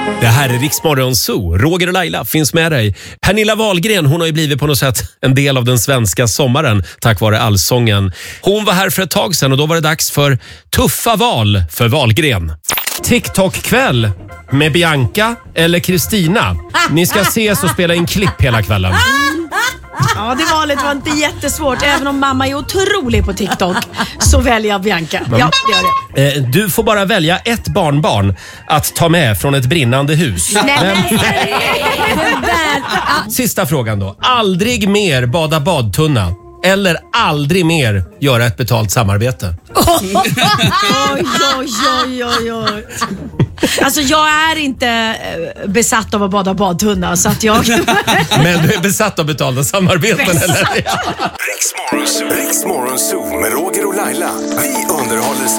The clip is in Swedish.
Det här är Rix Morgon Zoo. Roger och Laila finns med dig. Pernilla Wahlgren, hon har ju blivit på något sätt en del av den svenska sommaren tack vare allsången. Hon var här för ett tag sedan och då var det dags för tuffa val för Wahlgren. TikTok-kväll med Bianca eller Kristina. Ni ska ses och spela in klipp hela kvällen. Ja, det valet var inte jättesvårt. Även om mamma är otrolig på TikTok så väljer jag Bianca. Ja, det gör jag. Du får bara välja ett barnbarn att ta med från ett brinnande hus. Sista frågan då. Aldrig mer bada badtunna. Eller aldrig mer göra ett betalt samarbete. Oj. Alltså jag är inte besatt av att bada badtunna så att jag... Men du är besatt av betalda samarbeten eller? Rix Morgon Zoo med Roger och Laila. Vi underhåller